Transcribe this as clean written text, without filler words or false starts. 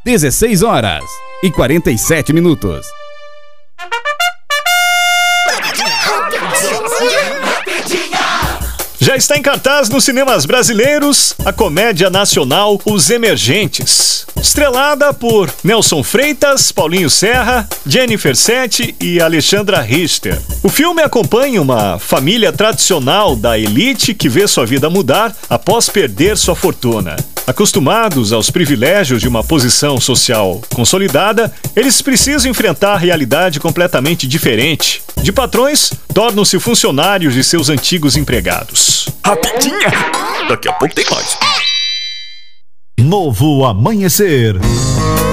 16h47. Já está em cartaz nos cinemas brasileiros a comédia nacional Os Emergentes. Estrelada por Nelson Freitas, Paulinho Serra, Jennifer Sete e Alexandra Richter. O filme acompanha uma família tradicional da elite que vê sua vida mudar após perder sua fortuna. Acostumados aos privilégios de uma posição social consolidada, eles precisam enfrentar a realidade completamente diferente. De patrões, tornam-se funcionários de seus antigos empregados. Rapidinha! Daqui a pouco tem mais. Novo Amanhecer.